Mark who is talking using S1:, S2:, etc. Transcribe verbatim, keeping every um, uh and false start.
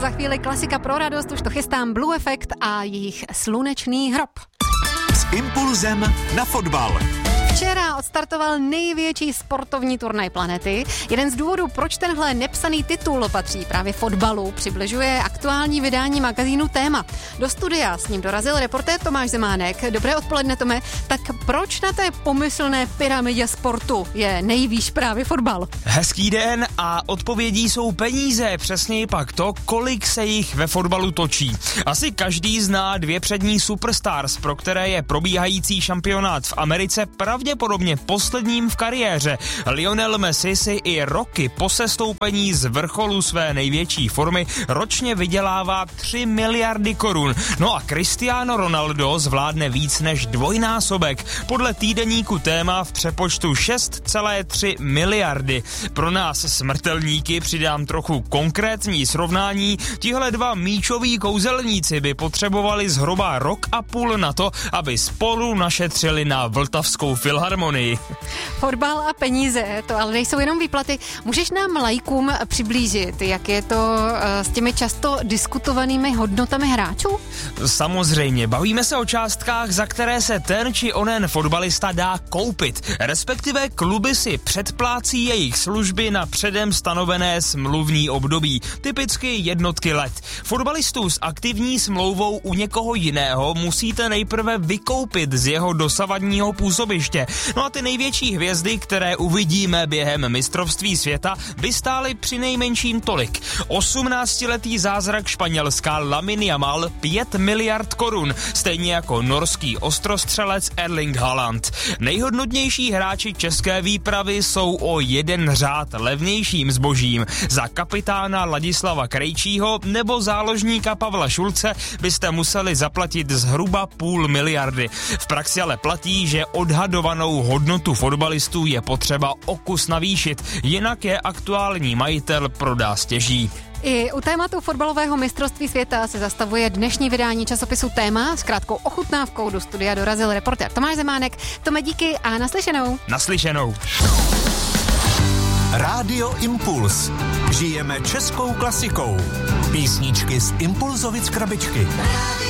S1: za chvíli klasika pro radost, už to chystám, Blue Effect a jejich Slunečný hrob.
S2: S impulzem na fotbal.
S1: Včera odstartoval největší sportovní turnaj planety. Jeden z důvodů, proč tenhle nepsaný titul patří právě fotbalu, přibližuje aktuální vydání magazínu Téma. Do studia s ním dorazil reportér Tomáš Zemánek. Dobré odpoledne, Tome. Tak proč na té pomyslné pyramidě sportu je nejvýš právě fotbal?
S3: Hezký den a odpovědí jsou peníze, přesněji pak to, kolik se jich ve fotbalu točí. Asi každý zná dvě přední superstars, pro které je probíhající šampionát v Americe pravděpodobně posledním v kariéře. Lionel Messi si i roky po sestoupení z vrcholu své největší formy ročně vydělává tři miliardy korun. No a Cristiano Ronaldo zvládne víc než dvojnásobek. Podle týdeníku Téma v přepočtu šest celá tři miliardy. Pro nás smrtelníky přidám trochu konkrétní srovnání. Tihle dva míčoví kouzelníci by potřebovali zhruba rok a půl na to, aby spolu našetřili na Vltavskou filharmonii.
S1: Fotbal a peníze, to ale nejsou jenom výplaty. Můžeš nám laikům přiblížit, jak je to uh, s těmi často diskutovanými hodnotami hráčů?
S3: Samozřejmě, bavíme se o částkách, za které se ten či onen fotbalista dá koupit, respektive kluby si předplácí jejich služby na předem stanovené smluvní období, typicky jednotky let. Fotbalistů s aktivní smlouvou u někoho jiného musíte nejprve vykoupit z jeho dosavadního působiště. No a ty největší hvězdy, které uvidíme během mistrovství světa, by stály přinejmenším tolik. osmnáctiletý zázrak Španělska Lamine Yamal pět miliard korun, stejně jako norský ostrostřelec Erling Haaland. Nejhodnotnější hráči české výpravy jsou o jeden řád levnějším zbožím. Za kapitána Ladislava Krejčího nebo záložníka Pavla Šulce byste museli zaplatit zhruba půl miliardy. V praxi ale platí, že odhadovanou hodnotu fotbalistů je potřeba o kus navýšit, jinak je aktuální majitel prodá stěží.
S1: I u tématu fotbalového mistrovství světa se zastavuje dnešní vydání časopisu Téma. S krátkou ochutnávkou do studia dorazil reportér Tomáš Zemánek. Tome, díky a naslyšenou.
S3: Naslyšenou.
S2: Rádio Impuls. Žijeme českou klasikou. Písničky z Impulzovic krabičky.